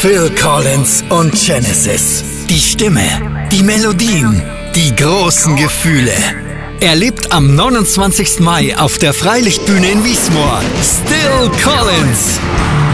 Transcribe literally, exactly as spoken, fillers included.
Phil Collins und Genesis. Die Stimme, die Melodien, die großen Gefühle. Erlebt am neunundzwanzigsten Mai auf der Freilichtbühne in Wiesmoor Still Collins.